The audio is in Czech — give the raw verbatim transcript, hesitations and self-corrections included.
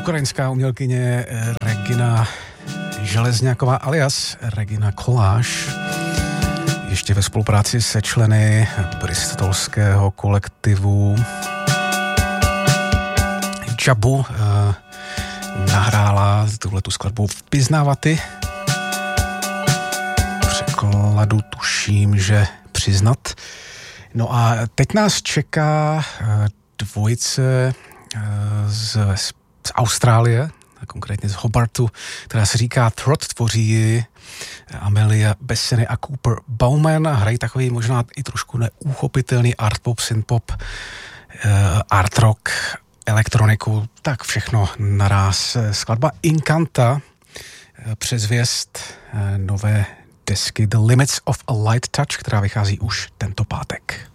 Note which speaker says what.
Speaker 1: ukrajinská umělkyně Regina Železňáková alias Regina Koláš ještě ve spolupráci se členy bristolského kolektivu Jabu eh, nahrála tuhletu skladbu v Piznavaty. V překladu tuším, že přiznat. No a teď nás čeká eh, dvojice eh, z, z Austrálie, konkrétně z Hobartu, která se říká Trot, tvoří ji Amelia Besseny a Cooper Bowman. Hrají takový možná i trošku neúchopitelný art pop, synth-pop, art rock, elektroniku, tak všechno naráz. Skladba Incanta, předzvěst nové desky The Limits of a Light Touch, která vychází už tento pátek.